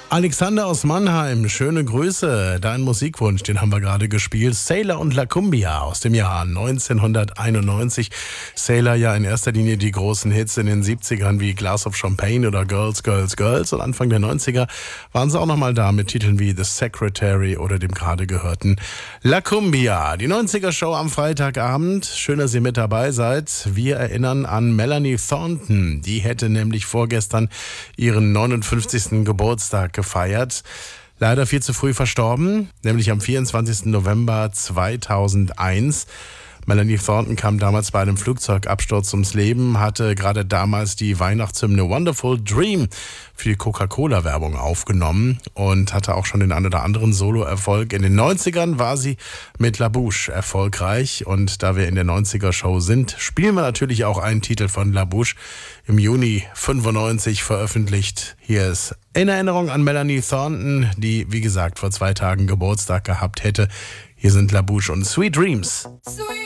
Alexander aus Mannheim, schöne Grüße. Dein Musikwunsch, den haben wir gerade gespielt. Sailor und La Cumbia aus dem Jahr 1991. Sailor ja in erster Linie die großen Hits in den 70ern wie Glass of Champagne oder Girls, Girls, Girls. Und Anfang der 90er waren sie auch nochmal da mit Titeln wie The Secretary oder dem gerade gehörten La Cumbia. Die 90er-Show am Freitagabend. Schön, dass ihr mit dabei seid. Wir erinnern an Melanie Thornton. Die hätte nämlich vorgestern ihren 59. Geburtstag gefeiert. Leider viel zu früh verstorben, nämlich am 24. November 2001. Melanie Thornton kam damals bei einem Flugzeugabsturz ums Leben, hatte gerade damals die Weihnachtshymne Wonderful Dream für die Coca-Cola-Werbung aufgenommen und hatte auch schon den einen oder anderen Solo-Erfolg. In den 90ern war sie mit La Bouche erfolgreich und da wir in der 90er-Show sind, spielen wir natürlich auch einen Titel von La Bouche, im Juni 95 veröffentlicht. Hier ist in Erinnerung an Melanie Thornton, die, wie gesagt, vor 2 Tagen Geburtstag gehabt hätte. Hier sind La Bouche und Sweet Dreams. Sweet